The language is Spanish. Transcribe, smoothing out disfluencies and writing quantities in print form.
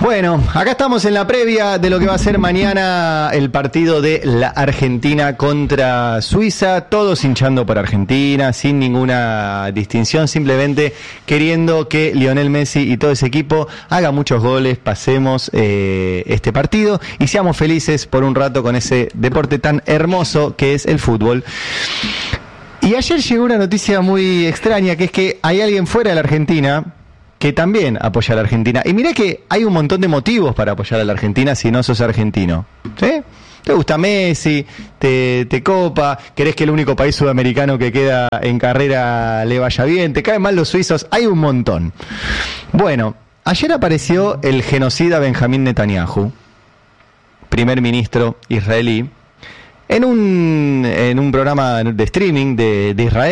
Bueno, acá estamos en la previa de lo que va a ser mañana el partido de la Argentina contra Suiza, todos hinchando por Argentina, sin ninguna distinción, simplemente queriendo que Lionel Messi y todo ese equipo haga muchos goles, pasemos este partido y seamos felices por un rato con ese deporte tan hermoso que es el fútbol. Y ayer llegó una noticia muy extraña, que es que hay alguien fuera de la Argentina que también apoya a la Argentina. Y mirá que hay un montón de motivos para apoyar a la Argentina si no sos argentino, ¿sí? Te gusta Messi, te copa, querés que el único país sudamericano que queda en carrera le vaya bien, te caen mal los suizos, hay un montón. Bueno, ayer apareció el genocida Benjamín Netanyahu, primer ministro israelí, en un programa de streaming de Israel.